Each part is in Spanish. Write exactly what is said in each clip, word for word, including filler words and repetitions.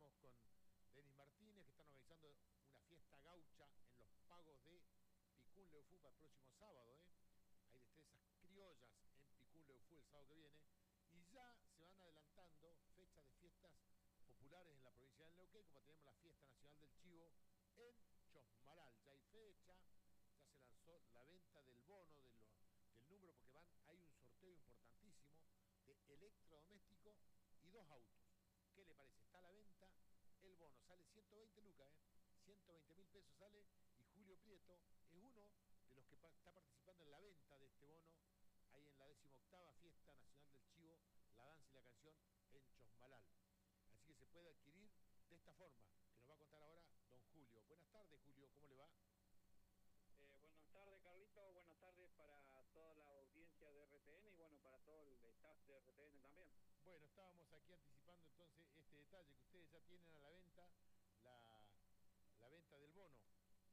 Estamos con Denis Martínez, que están organizando una fiesta gaucha en los pagos de Picún Leufú para el próximo sábado. ¿eh? Hay destrezas criollas en Picún Leufú el sábado que viene. Y ya se van adelantando fechas de fiestas populares en la provincia del Neuquén, como tenemos la Fiesta Nacional del Chivo en Chosmalal. Ya hay fecha, ya se lanzó la venta del bono, de lo, del número, porque van, hay un sorteo importantísimo de electrodoméstico y dos autos. ¿Qué le parece? Está a la venta el bono, sale ciento veinte lucas, ¿eh? ciento veinte mil pesos sale, y Julio Prieto es uno de los que pa está participando en la venta de este bono, ahí en la decimoctava Fiesta Nacional del Chivo, la danza y la canción en Chosmalal. Así que se puede adquirir de esta forma, que nos va a contar ahora don Julio. Buenas tardes, Julio, ¿cómo le va? Eh, buenas tardes, Carlito. Buenas tardes para toda la audiencia de R T N y bueno, para todo el staff de R T N también. Bueno, estábamos aquí anticipando entonces este detalle, que ustedes ya tienen a la venta la, la venta del bono.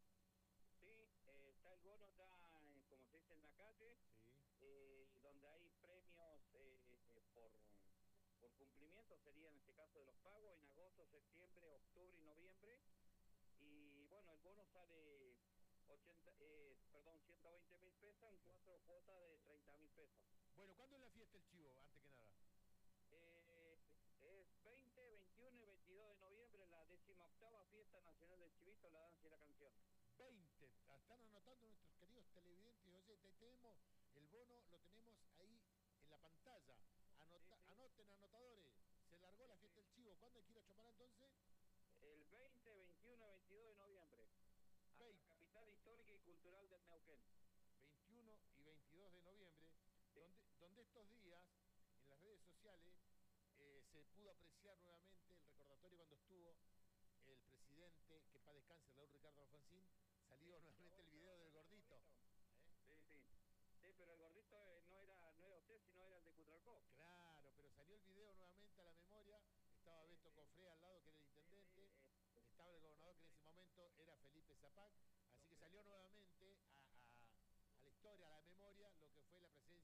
Sí, eh, está el bono, está, eh, como se dice, en la calle, Sí. eh, donde hay premios eh, eh, por, por cumplimiento, sería en este caso de los pagos, en agosto, septiembre, octubre y noviembre. Y bueno, el bono sale ochenta, eh, perdón, ciento veinte mil pesos en cuatro cuotas de treinta mil pesos. Bueno, ¿cuándo es la fiesta el Chivo, antes que nada? Eh, es veinte, veintiuno y veintidós de noviembre, la decimoctava Fiesta Nacional del Chivito, la danza y la canción. veinte, están anotando nuestros queridos televidentes y oyentes. Tenemos el bono, lo tenemos ahí en la pantalla. Sí, Anota, sí, anoten, anotadores. Se largó sí, la sí. fiesta del Chivo. ¿Cuándo hay que ir a Chosmalal entonces? El veinte, veintiuno y veintidós de noviembre, a la veinte, capital histórica y cultural del Neuquén. veintiuno y veintidós de noviembre, Sí. donde, donde estos días en las redes sociales eh, se pudo apreciar nuevamente el recordatorio cuando estuvo el presidente, que para descanse, Raúl Ricardo Alfonsín, Sí, salió ¿y a nuevamente vos el te va a video del atender el gordito. gordito? ¿eh? Sí, sí. Sí, pero el gordito eh, no era no era usted, sino era el de Cutralcó. Claro, pero salió el video nuevamente a la memoria. Estaba Sí, Beto sí, Cofré al lado, que era el sí, sí. intendente. Eh, Estaba el gobernador, que en donde, ese momento era Felipe Zapac. Así que donde salió nuevamente a, a, a la historia, a la memoria, lo que fue la presidencia